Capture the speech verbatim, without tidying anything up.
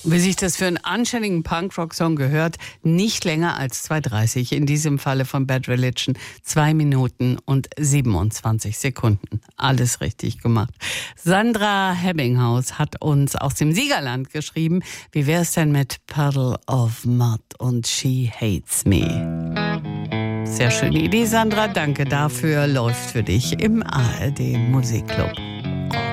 Wie sich das für einen anständigen Punkrock-Song gehört, nicht länger als zwei dreißig. In diesem Falle von Bad Religion zwei Minuten und siebenundzwanzig Sekunden. Alles richtig gemacht. Sandra Hebbinghaus hat uns aus dem Siegerland geschrieben, wie wäre es denn mit Puddle of Mud und She Hates Me? Sehr schöne Idee, Sandra. Danke dafür. Läuft für dich im A R D Musikclub.